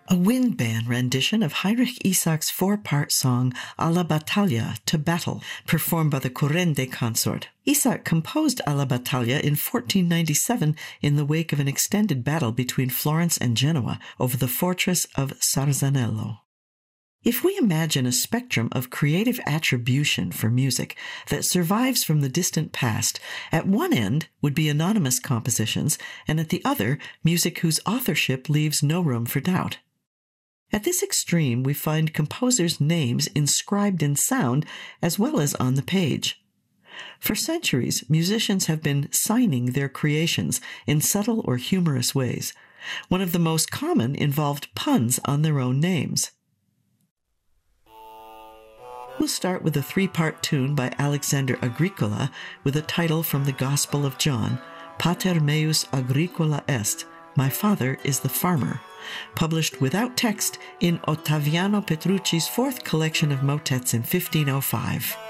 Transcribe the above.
A wind band rendition of Heinrich Isaac's four-part song Alla Battaglia, to battle, performed by the Currende Consort. Isaac composed Alla Battaglia in 1497 in the wake of an extended battle between Florence and Genoa over the fortress of Sarzanello. If we imagine a spectrum of creative attribution for music that survives from the distant past, at one end would be anonymous compositions, and at the other, music whose authorship leaves no room for doubt. At this extreme, we find composers' names inscribed in sound as well as on the page. For centuries, musicians have been signing their creations in subtle or humorous ways. One of the most common involved puns on their own names. We'll start with a three-part tune by Alexander Agricola with a title from the Gospel of John, Pater meus agricola est, My Father is the Farmer, published without text in Ottaviano Petrucci's fourth collection of motets in 1505.